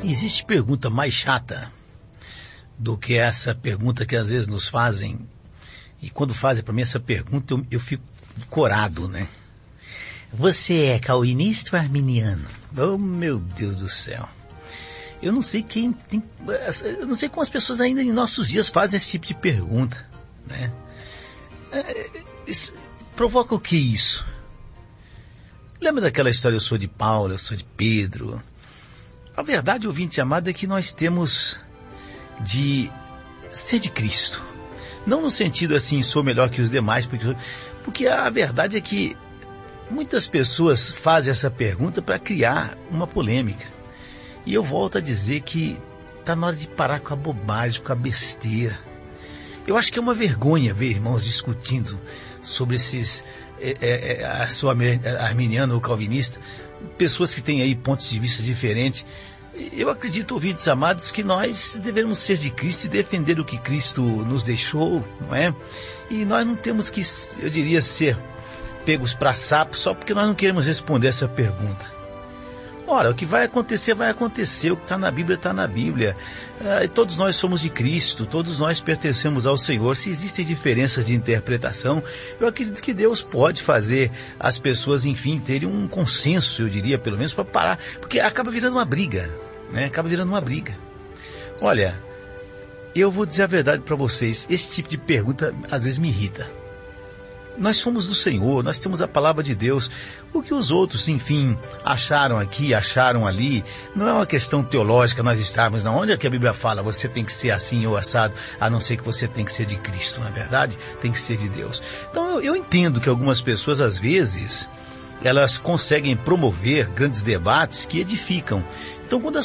Existe pergunta mais chata do que essa pergunta que às vezes nos fazem, e quando fazem para mim essa pergunta eu fico corado, né? Você é calvinista ou arminiano? Oh, meu Deus do céu. Eu não sei eu não sei como as pessoas ainda em nossos dias fazem esse tipo de pergunta, né? Provoca o que isso? Lembra daquela história, eu sou de Paulo, eu sou de Pedro? A verdade, ouvinte amado, é que nós temos de ser de Cristo. Não no sentido assim, sou melhor que os demais, porque a verdade é que muitas pessoas fazem essa pergunta para criar uma polêmica. E eu volto a dizer que está na hora de parar com a bobagem, com a besteira. Eu acho que é uma vergonha ver irmãos discutindo sobre sou arminiano ou calvinista, pessoas que têm aí pontos de vista diferentes. Eu acredito, ouvintes amados, que nós devemos ser de Cristo e defender o que Cristo nos deixou, não é? E nós não temos que, eu diria, ser pegos para sapo só porque nós não queremos responder essa pergunta. Ora, o que vai acontecer, o que está na Bíblia, está na Bíblia. Todos nós somos de Cristo, todos nós pertencemos ao Senhor. Se existem diferenças de interpretação, eu acredito que Deus pode fazer as pessoas, enfim, terem um consenso, eu diria, pelo menos, para parar, porque acaba virando uma briga, né? Acaba virando uma briga. Olha, eu vou dizer a verdade para vocês, esse tipo de pergunta às vezes me irrita. Nós somos do Senhor, nós temos a palavra de Deus. O que os outros, enfim, acharam aqui, acharam ali, não é uma questão teológica nós estarmos na onde é que a Bíblia fala, você tem que ser assim ou assado, a não ser que você tem que ser de Cristo, na verdade, tem que ser de Deus. Então eu entendo que algumas pessoas, às vezes, elas conseguem promover grandes debates que edificam. Então quando as